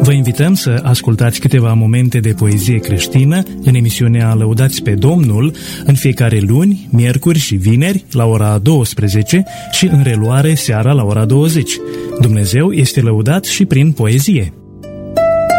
Vă invităm să ascultați câteva momente de poezie creștină în emisiunea Lăudați pe Domnul în fiecare luni, miercuri și vineri la ora 12 și în reluare seara la ora 20. Dumnezeu este lăudat și prin poezie.